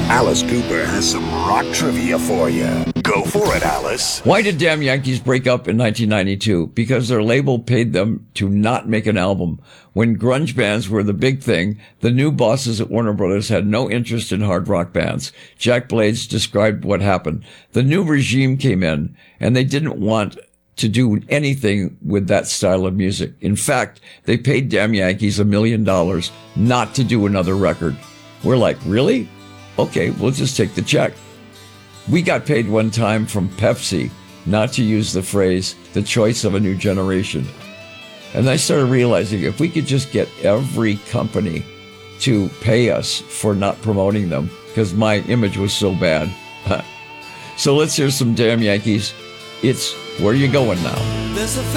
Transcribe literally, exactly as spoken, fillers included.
Alice Cooper has some rock trivia for you. Go for it, Alice. Why did Damn Yankees break up in nineteen ninety-two? Because their label paid them to not make an album. When grunge bands were the big thing, the new bosses at Warner Brothers had no interest in hard rock bands. Jack Blades described what happened. The new regime came in, and they didn't want to do anything with that style of music. In fact, they paid Damn Yankees a million dollars not to do another record. We're like, really? Okay, we'll just take the check. We got paid one time from Pepsi not to use the phrase, the choice of a new generation. And I started realizing if we could just get every company to pay us for not promoting them, because my image was so bad. So let's hear some Damn Yankees. It's Where You Going Now. There's a